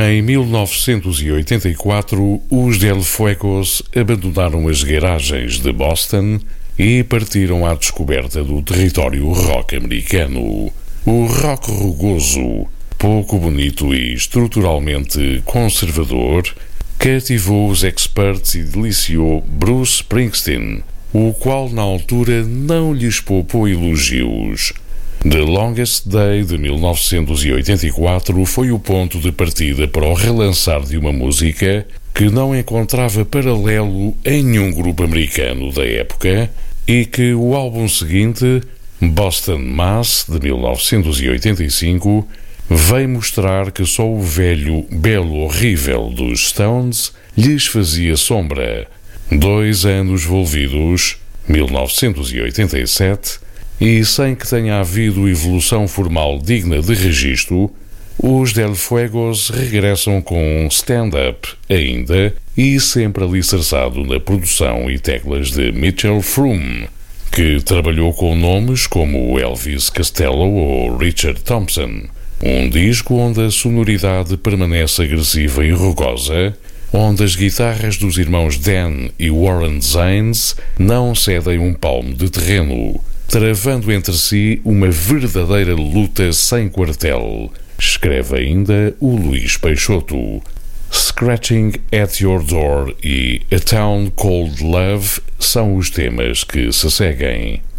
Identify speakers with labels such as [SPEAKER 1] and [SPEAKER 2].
[SPEAKER 1] Em 1984, os Del Fuegos abandonaram as garagens de Boston e partiram à descoberta do território rock americano. O rock rugoso, pouco bonito e estruturalmente conservador, cativou os experts e deliciou Bruce Springsteen, o qual na altura não lhes poupou elogios. The Longest Day de 1984 foi o ponto de partida para o relançar de uma música que não encontrava paralelo em nenhum grupo americano da época e que o álbum seguinte, Boston Mass, de 1985, veio mostrar que só o velho belo horrível dos Stones lhes fazia sombra. 2 anos envolvidos, 1987, e sem que tenha havido evolução formal digna de registro, os Del Fuegos regressam com stand-up ainda e sempre alicerçado na produção e teclas de Mitchell Froom, que trabalhou com nomes como Elvis Costello ou Richard Thompson. Um disco onde a sonoridade permanece agressiva e rugosa, onde as guitarras dos irmãos Dan e Warren Zanes não cedem um palmo de terreno, travando entre si uma verdadeira luta sem quartel, escreve ainda o Luís Peixoto. Scratching at Your Door e A Town Called Love são os temas que se seguem.